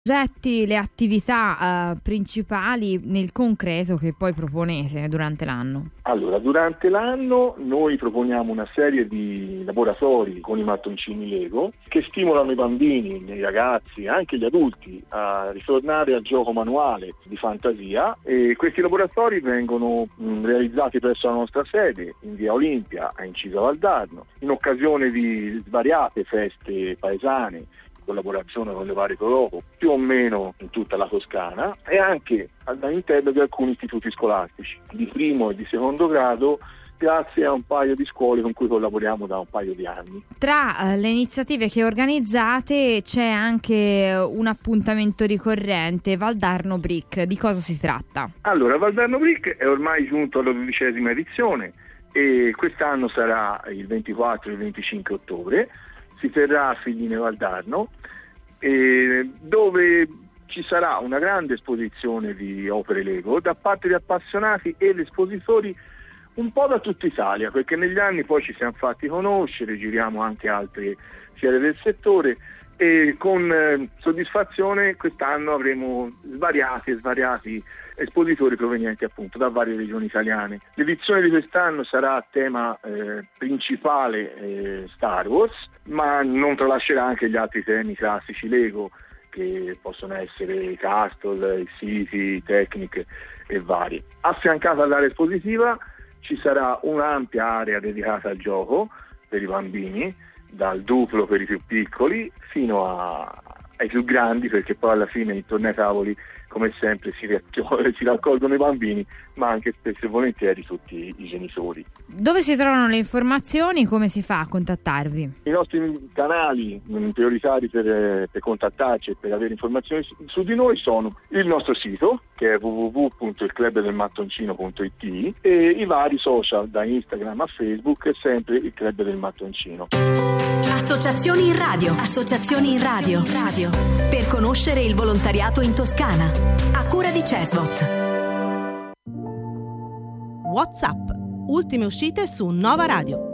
progetti, le attività principali nel concreto che poi proponete durante l'anno? Allora, durante l'anno noi proponiamo una serie di laboratori con i mattoncini Lego che stimolano i bambini, i ragazzi, anche gli adulti a ritornare al gioco manuale di fantasia, e questi laboratori vengono realizzati presso la nostra sede in via Olimpia a Incisa Valdarno, in occasione di svariate feste paesane, collaborazione con le varie Coroco, più o meno in tutta la Toscana, e anche all'interno di alcuni istituti scolastici di primo e di secondo grado, grazie a un paio di scuole con cui collaboriamo da un paio di anni. Tra le iniziative che organizzate c'è anche un appuntamento ricorrente, Valdarno Brick. Di cosa si tratta? Allora, Valdarno Brick è ormai giunto alla 12ª edizione e quest'anno sarà il 24 e il 25 ottobre. Si terrà a Figline Valdarno, dove ci sarà una grande esposizione di opere Lego da parte di appassionati e espositori un po' da tutta Italia, perché negli anni poi ci siamo fatti conoscere, giriamo anche altre fiere del settore, e con soddisfazione quest'anno avremo svariati espositori provenienti appunto da varie regioni italiane. L'edizione di quest'anno sarà a tema principale Star Wars, ma non tralascerà anche gli altri temi classici Lego, che possono essere i Castle, i City, i Technic e vari. Affiancata all'area espositiva ci sarà un'ampia area dedicata al gioco per i bambini, dal duplo per i più piccoli fino ai più grandi, perché poi alla fine intorno ai tavoli, come sempre, si raccolgono i bambini, ma anche spesso e volentieri tutti i genitori. Dove si trovano le informazioni? Come si fa a contattarvi? I nostri canali prioritari per contattarci e per avere informazioni su di noi sono il nostro sito, che è www.ilclubdelmattoncino.it, e i vari social, da Instagram a Facebook, sempre il Club del Mattoncino. Associazioni in radio. Associazioni in radio. Per conoscere il volontariato in Toscana. A cura di Cesbot. WhatsApp. Ultime uscite su Nova Radio.